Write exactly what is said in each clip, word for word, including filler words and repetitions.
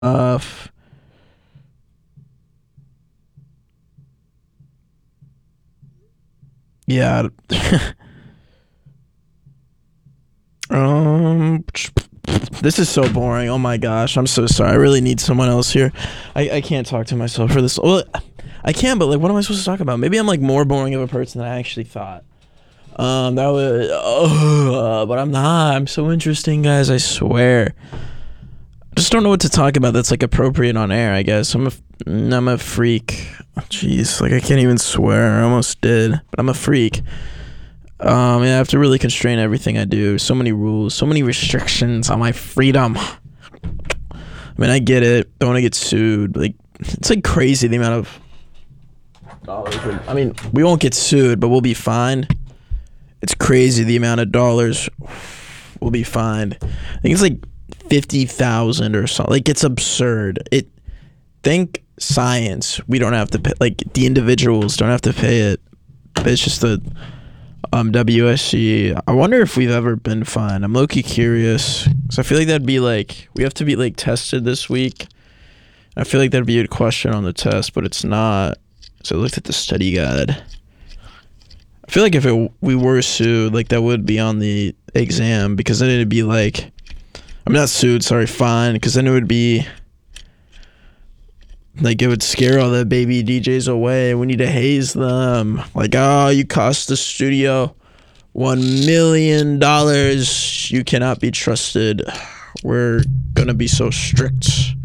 Uh, f- yeah. um, this is so boring. Oh my gosh, I'm so sorry. I really need someone else here. I, I can't talk to myself for this. Well, I can, but like, what am I supposed to talk about? Maybe I'm like more boring of a person than I actually thought. Um, that was, uh, but I'm not. I'm so interesting, guys. I swear. I just don't know what to talk about that's like appropriate on air. I guess I'm a, I'm a freak. Jeez, like I can't even swear. I almost did, but I'm a freak. Um, yeah, I have to really constrain everything I do. So many rules, so many restrictions on my freedom. I mean, I get it. Don't want to get sued. Like, it's like crazy the amount of dollars. I mean, we won't get sued, but we'll be fined. It's crazy the amount of dollars we'll be fined. I think it's like fifty thousand or something. Like, it's absurd. It. Think science. We don't have to pay. Like, the individuals don't have to pay it. But it's just the um W S C. I wonder if we've ever been fined. I'm low-key curious. So I feel like that'd be like, we have to be like tested this week. I feel like that'd be a question on the test, but it's not. So I looked at the study guide. I feel like if it, we were sued, like that would be on the exam, because then it'd be like, I'm not sued, sorry, fine, because then it would be like, it would scare all the baby D Js away. We need to haze them. Like, oh, you cost the studio one million dollars. You cannot be trusted. We're gonna be so strict.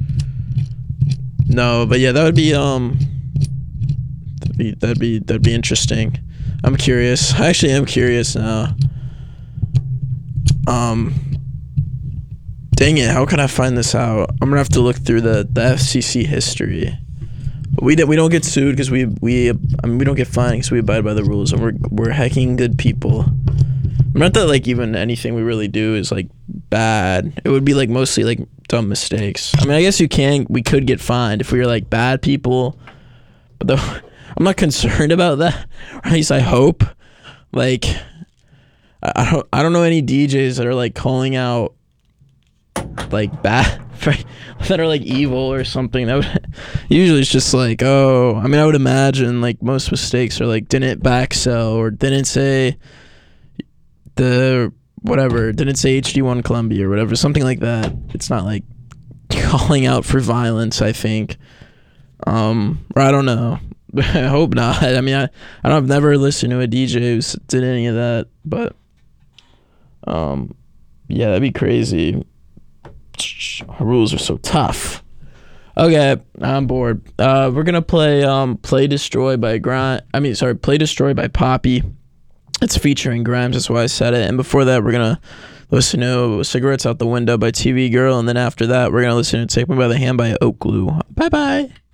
No, but yeah, that would be um, that'd be that'd be that'd be interesting. I'm curious. I actually am curious now. Um, dang it! How can I find this out? I'm gonna have to look through the the F C C history. But we we don't get sued because we we I mean we don't get fined because we abide by the rules, and we're we're hecking good people. Not that like even anything we really do is like bad. It would be like mostly like dumb mistakes. I mean, I guess you can we could get fined if we were like bad people, but though I'm not concerned about that. Or at least I hope. Like, I, I don't I don't know any D Js that are like calling out like bad that are like evil or something. That would usually it's just like, oh, I mean, I would imagine like most mistakes are like didn't back sell or didn't say the whatever, didn't say H D one Columbia or whatever, something like that. It's not like calling out for violence, I think. Um, or I don't know. I hope not. I mean, I, I don't, I've never listened to a D J who did any of that, but um, yeah, that'd be crazy. Our rules are so tough. Okay, I'm bored. Uh, we're gonna play um, "Play Destroy" by Grimes. I mean, sorry, "Play Destroy" by Poppy. It's featuring Grimes. That's why I said it. And before that, we're gonna listen to "Cigarettes Out the Window" by T V Girl, and then after that, we're gonna listen to "Take Me by the Hand" by Oak Glue. Bye bye.